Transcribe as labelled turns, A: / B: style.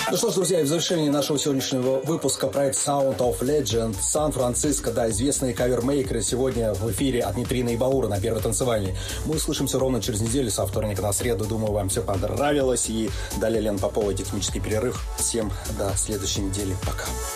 A: Ну что ж, друзья, и в завершении нашего сегодняшнего выпуска проект Sound of Legend Сан-Франциско, да, известные кавермейкеры сегодня в эфире от Нитрины и Баура на Первой танцевальной. Мы услышимся ровно через неделю, со вторника на среду. Думаю, вам все понравилось. И далее Лена Попова, технический перерыв. Всем до следующей недели. Пока.